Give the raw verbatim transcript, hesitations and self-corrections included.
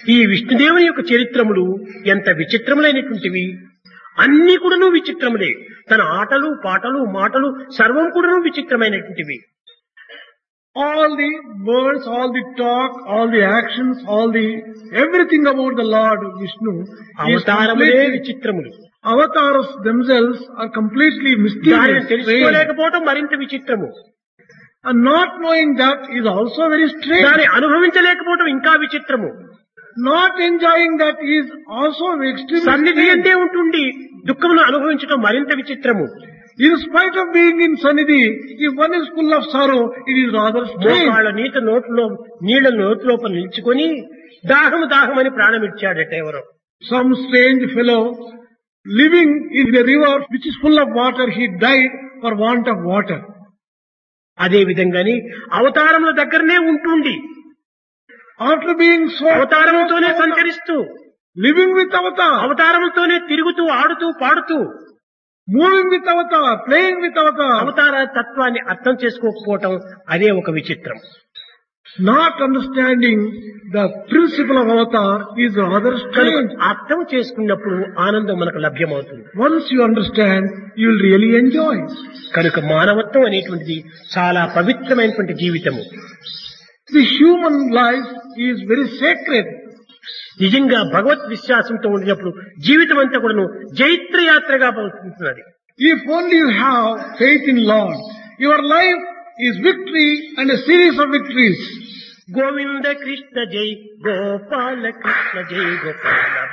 ఈ విష్ణుదేవుని యొక్క చరిత్రములు ఎంత విచిత్రములైనటువంటివి. అన్ని కూడాను విచిత్రములే. తన ఆటలు పాటలు మాటలు సర్వం కూడాను విచిత్రమైనటువంటివి. All the words, all the talk, all the actions, all the everything about the Lord Vishnu is అవతారములే completely, విచిత్రములు. avatars themselves are completely దానిని mysterious, strange. తెలుసుకోలేకపోవటం మరింత విచిత్రము. And not knowing that is also very strange. దాన్ని అనుభవించలేకపోవటం ఇంకా విచిత్రము. Not enjoying that is also extremely సన్నిధి strange. అంటే ఉంటుండి దుఃఖమును అనుభవించటం మరింత విచిత్రము. In spite of being in Sannidhi, if one is full of sorrow, it is rather strange. మోకాళ్ళ నీట నోట్లో నీళ్ళ నోటి లోపల నిల్చుకొని దాహము దాహమని ప్రాణమిచ్చాడట ఎవరో. Some strange fellow living in a river which is full of water, he died for want of water. అదే విధంగాని అవతారముల దగ్గరనే ఉంటుండి After being so అవతారముతోనే సంచరిస్తూ living with avatar, అవతారముతోనే తిరుగుతూ ఆడుతూ పాడుతూ moving with avatar, playing with avatar, అవతార తత్వాన్ని అర్థం చేసుకోకపోవటం అదే ఒక విచిత్రం. not understanding the principle of avatar is rather strange. అర్థం చేసుకున్నప్పుడు ఆనందం మనకు లభ్యమవుతుంది. Once you understand, you will really enjoy. కనుక మానవత్వం అనేటువంటిది చాలా పవిత్రమైనటువంటి జీవితము. The human life is very sacred. నిజంగా భగవత్ విశ్వాసంతో ఉండినప్పుడు జీవితం అంతా కూడాను జైత్రయాత్రగా ఉంటున్నది. If only you have faith in Lord, your life is victory and a series of victories. Govinda Krishna జై గోపాల కృష్ణ జై గోపాల